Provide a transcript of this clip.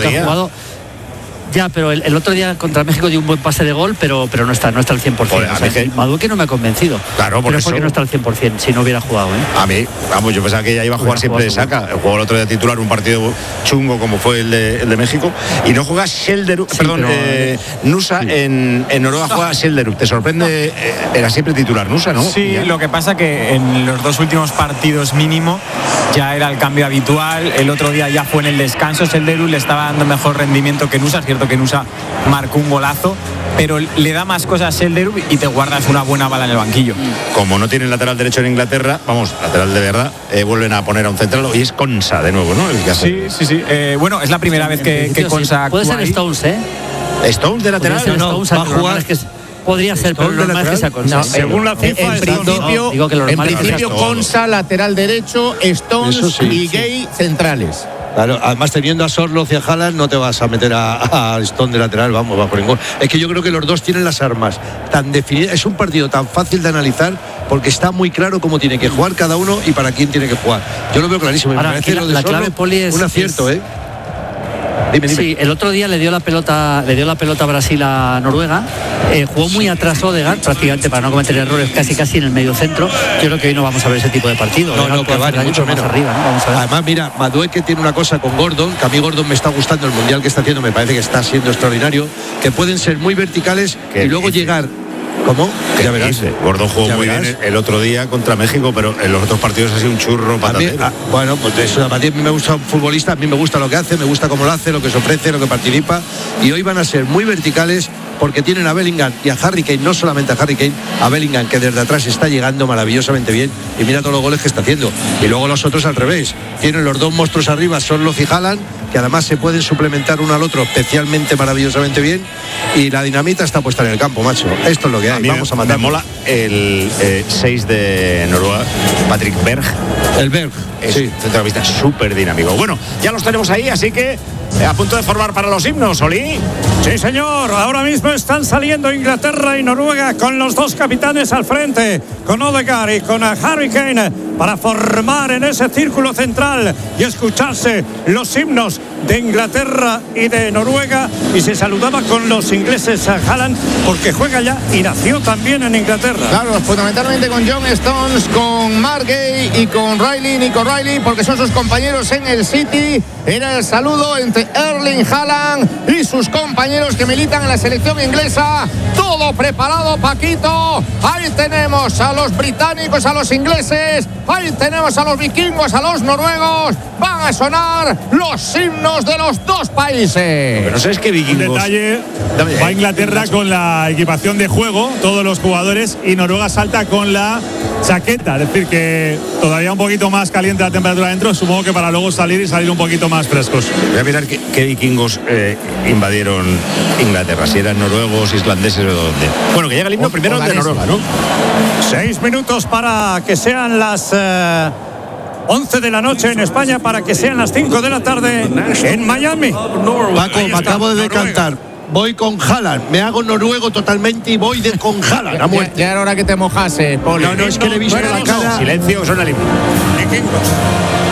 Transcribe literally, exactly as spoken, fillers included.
ha jugado. Ya, pero el, el otro día contra México dio un buen pase de gol, pero pero no está no está al cien por ciento. Joder, o sea, Madueque no me ha convencido. Claro, por pero eso. porque no está al cien por ciento, si no hubiera jugado, ¿eh? A mí, vamos, yo pensaba que ya iba a jugar hubiera siempre de saca. Jugó el otro día titular un partido chungo como fue el de, el de México. Y no juega Schelderup, sí, perdón, pero, eh, Nusa, sí. en, en Noruega juega Schelderup. ¿Te sorprende? Eh, era siempre titular Nusa, ¿no? Sí, ya. Lo que pasa que en los dos últimos partidos mínimo ya era el cambio habitual. El otro día ya fue en el descanso. Schelderup le estaba dando mejor rendimiento que Nusa. Es cierto que Nusa marcó un golazo, pero le da más cosas a Schelderup y te guardas una buena bala en el banquillo. Como no tienen lateral derecho en Inglaterra, vamos, lateral de verdad, eh, vuelven a poner a un central y es Konsa de nuevo, ¿no? El que hace. Sí, sí, sí. Eh, bueno, es la primera sí, vez que, que Konsa sí. Puede ser ahí. Stones, ¿eh? Stones de lateral. No, no, Stones, va a jugar. Que podría ser, pero lo normal es que sea Konsa. No, según la FIFA, en principio, no, digo que lo en principio Konsa lateral derecho, Stones sí, y sí. Gay centrales. Claro, además teniendo a Sorloth y a Haaland no te vas a meter a, a Stone de lateral, vamos, va por ningún. Es que yo creo que los dos tienen las armas tan definidas, es un partido tan fácil de analizar porque está muy claro cómo tiene que jugar cada uno y para quién tiene que jugar. Yo lo veo clarísimo. Ahora, me parece la, lo de la clave, Sorloth, Poli, es, un acierto, es, ¿eh? Dime, dime. Sí, el otro día le dio la pelota, le dio la pelota a Brasil a Noruega, eh, jugó muy atrás Odegaard, prácticamente para no cometer errores, casi casi en el medio centro. Yo creo que hoy no vamos a ver ese tipo de partido. No, no, que va, mucho menos arriba, ¿no? Vamos a ver. Además, mira, Madueke tiene una cosa con Gordon, que a mí Gordon me está gustando el mundial que está haciendo, me parece que está siendo extraordinario, que pueden ser muy verticales y luego dice? llegar. ¿Cómo? Ya verás. Gordon jugó muy verás. bien el otro día contra México, pero en los otros partidos ha sido un churro patatero. A mí, a, bueno, pues eso, a mí me gusta un futbolista, a mí me gusta lo que hace, me gusta cómo lo hace, lo que se ofrece, lo que participa. Y hoy van a ser muy verticales porque tienen a Bellingham y a Harry Kane, no solamente a Harry Kane, a Bellingham, que desde atrás está llegando maravillosamente bien. Y mira todos los goles que está haciendo. Y luego los otros al revés. Tienen los dos monstruos arriba, Sorloth y Haaland, que además se pueden suplementar uno al otro especialmente maravillosamente bien. Y la dinamita está puesta en el campo, macho. Esto es lo que hay. Vamos a matar. Me mola el seis eh, de Noruega, Patrick Berg. El Berg, es sí. Centrocampista súper dinámico. Bueno, ya los tenemos ahí, así que a punto de formar para los himnos, Oli. Sí, señor. Ahora mismo están saliendo Inglaterra y Noruega con los dos capitanes al frente, con Odegaard y con Harry Kane, para formar en ese círculo central y escucharse los himnos de Inglaterra y de Noruega. Y se saludaba con los ingleses a Haaland porque juega ya y nació también en Inglaterra. Claro, fundamentalmente con John Stones, con Mark Gay y con Riley, Nico Riley, porque son sus compañeros en el City. Era el saludo entre Erling Haaland y sus compañeros que militan en la selección inglesa. Todo preparado, Paquito. Ahí tenemos a los británicos, a los ingleses. Ahí tenemos a los vikingos, a los noruegos. Van a sonar los himnos de los dos países. Pero no sé, es que vikingos. Un detalle, va a Inglaterra con la equipación de juego, todos los jugadores, y Noruega salta con la chaqueta. Es decir, que todavía un poquito más caliente la temperatura dentro, supongo que para luego salir y salir un poquito más frescos. Voy a mirar qué, qué vikingos eh, invadieron Inglaterra, si eran noruegos, islandeses o dónde. Bueno, que llega el himno o, primero de Noruega, ¿no? Seis minutos para que sean las eh, once de la noche en España, para que sean las cinco de la tarde en Miami. Paco, me acabo de decantar. Voy con Haaland, me hago noruego totalmente y voy de con Haaland a muerte. Ya era hora que te mojase, Poli. No, no, es que le he visto no, la cara. Silencio, suena el himno. Vikingos.